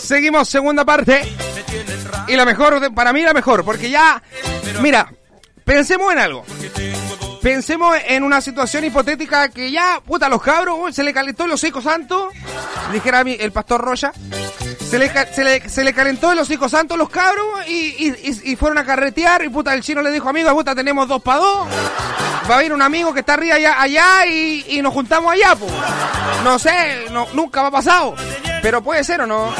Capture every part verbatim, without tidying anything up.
Seguimos, segunda parte. Y la mejor, de, para mí la mejor, porque ya... Mira, pensemos en algo. Pensemos en una situación hipotética que ya, puta, los cabros, uh, se le calentó el hocico santo, dijera mi, el pastor Rocha, se le, se le, se le calentó el hocico santo a los cabros y, y, y, y fueron a carretear y puta, el chino le dijo, amigo, puta, tenemos dos para dos, va a ir un amigo que está arriba allá, allá y, y nos juntamos allá, pues. No sé, no, nunca me ha pasado, pero puede ser o no.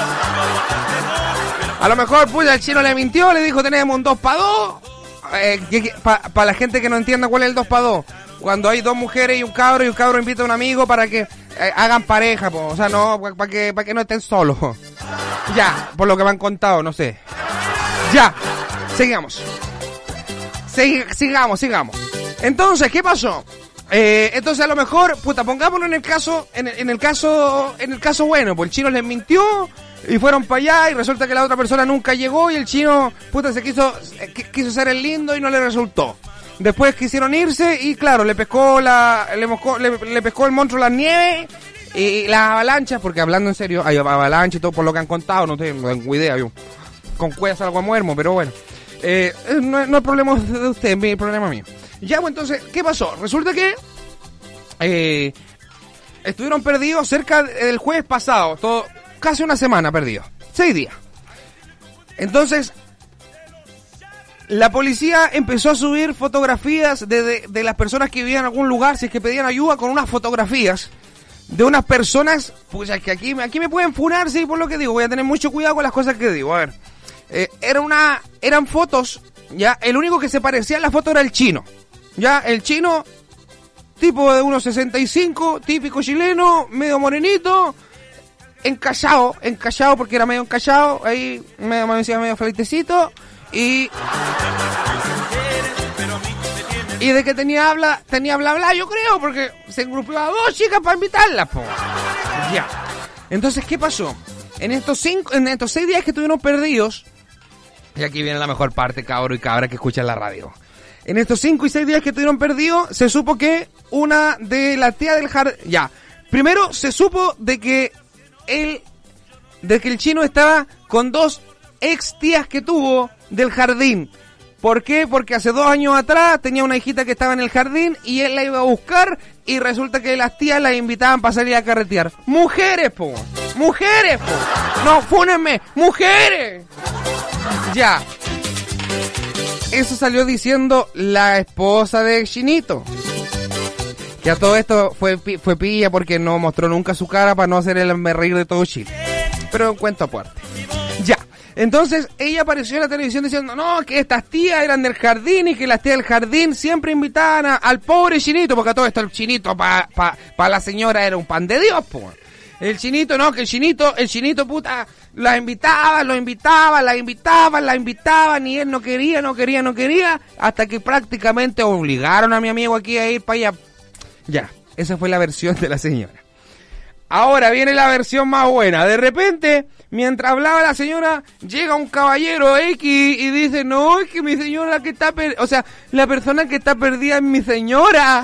A lo mejor, puta, el chino le mintió, le dijo, tenemos un dos para dos. Eh, para pa la gente que no entienda cuál es el dos para dos, cuando hay dos mujeres y un cabro y un cabro invita a un amigo para que eh, hagan pareja, po. O sea, no, para que, pa que no estén solos. Ya, por lo que me han contado, no sé. Ya, sigamos. Sig sigamos, sigamos. Entonces, ¿qué pasó? Eh, entonces a lo mejor, puta, pongámoslo en el caso, en el, en el caso, en el caso bueno, pues el chino les mintió. Y fueron para allá y resulta que la otra persona nunca llegó y el chino, puta, se quiso, quiso ser el lindo y no le resultó. Después quisieron irse y claro, le pescó la, le, moscó, le, le pescó el monstruo las nieves y las avalanchas, porque hablando en serio, hay avalanchas y todo por lo que han contado, no tengo idea yo. Con cuevas algo muermo, pero bueno. Eh, no, no es problema de usted, es problema mío. Ya, pues entonces, ¿qué pasó? Resulta que eh, estuvieron perdidos cerca del jueves pasado, todo... Casi una semana perdido. Seis días. Entonces, la policía empezó a subir fotografías de, de, de las personas que vivían en algún lugar, si es que pedían ayuda, con unas fotografías de unas personas, pues es que aquí, aquí me pueden funar, sí, por lo que digo, voy a tener mucho cuidado con las cosas que digo. A ver, eh, era una, eran fotos, ya, el único que se parecía a la foto era el chino. Ya, el chino, tipo de uno sesenta y cinco, típico chileno, medio morenito, encallado, encallado porque era medio encallado, ahí medio, me decía medio fleitecito y y de que tenía habla, tenía bla bla, yo creo, porque se engrupió a dos chicas para invitarlas, po. Ya. Entonces, ¿qué pasó? En estos cinco, en estos seis días que estuvieron perdidos, y aquí viene la mejor parte, cabro y cabra que escuchan la radio. En estos cinco y seis días que estuvieron perdidos, se supo que una de las tías del jardín, ya, primero se supo de que El, de que el chino estaba con dos ex tías que tuvo del jardín. ¿Por qué? Porque hace dos años atrás tenía una hijita que estaba en el jardín y él la iba a buscar y resulta que las tías la invitaban para salir a carretear. ¡Mujeres, po! ¡Mujeres, po! ¡No, fúnenme! ¡Mujeres! Ya. Eso salió diciendo la esposa de Chinito. Que a todo esto fue, fue pilla porque no mostró nunca su cara para no hacer el reír de todo Chile. Pero un cuento aparte. Ya. Entonces ella apareció en la televisión diciendo, no, que estas tías eran del jardín y que las tías del jardín siempre invitaban a, al pobre Chinito, porque a todo esto el Chinito para pa, pa la señora era un pan de Dios, pues. El Chinito, no, que el Chinito, el Chinito, puta, la invitaba, lo invitaba, la invitaba, la invitaban y él no quería, no quería, no quería, hasta que prácticamente obligaron a mi amigo aquí a ir para allá. Ya, esa fue la versión de la señora. Ahora viene la versión más buena. De repente, mientras hablaba la señora, llega un caballero X y dice, no, es que mi señora que está perdida, o sea, la persona que está perdida es mi señora.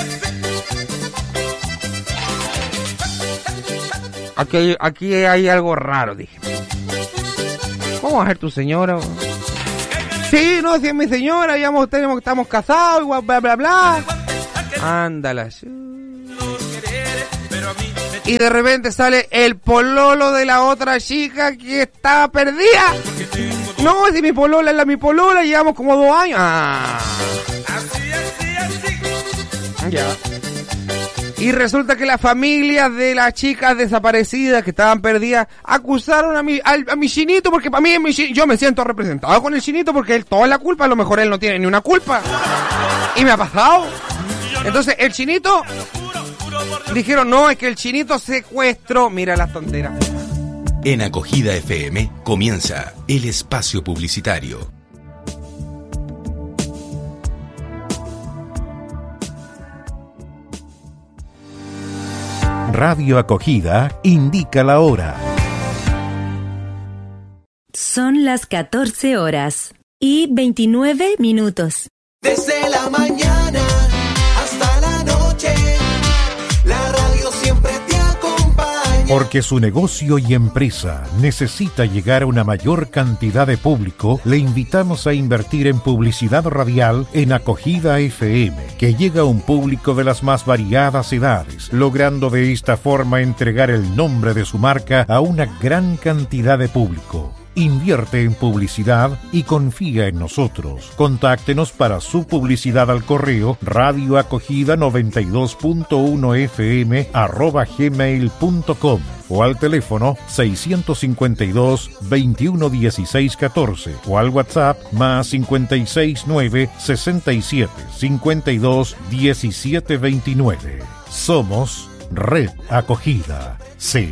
Aquí, aquí hay algo raro, dije. ¿Cómo va a ser tu señora? Sí, no, si es mi señora, ya tenemos, estamos casados, igual, bla, bla, bla. Ándala. Y de repente sale el pololo de la otra chica que estaba perdida. No, si mi polola es la mi polola, llevamos como dos años. Ah. Ya. Y resulta que las familias de las chicas desaparecidas que estaban perdidas acusaron a mi, a, a mi Chinito, porque para mí es mi, yo me siento representado con el Chinito porque él toda la culpa, a lo mejor él no tiene ni una culpa. Y me ha pasado. Entonces el Chinito, dijeron, no, es que el Chinito secuestró, mira las tonteras. En Acogida F M comienza el espacio publicitario. Radio Acogida indica la hora. Son las catorce horas y veintinueve minutos. Desde la mañana hasta la noche, la radio siempre te acompaña. Porque su negocio y empresa necesita llegar a una mayor cantidad de público, le invitamos a invertir en publicidad radial en Acogida F M, que llega a un público de las más variadas edades, logrando de esta forma entregar el nombre de su marca a una gran cantidad de público. Invierte en publicidad y confía en nosotros. Contáctenos para su publicidad al correo radioacogida noventa y dos punto uno f m arroba gmail punto com o al teléfono seiscientos cincuenta y dos, veintiuno dieciséis catorce o al WhatsApp más cincuenta y seis nueve sesenta y siete cincuenta y dos diecisiete veintinueve. Somos Red Acogida. Sea